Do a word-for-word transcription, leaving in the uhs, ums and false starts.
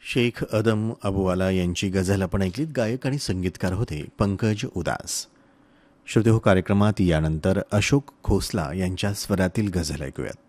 शेख अदम अबूवाला यांची गझल आपण ऐकलीत. गायक आणि संगीतकार होते पंकज उदास. श्रोते हो, कार्यक्रमात यानंतर अशोक खोसला यांच्या स्वरातील गझल ऐकूयात.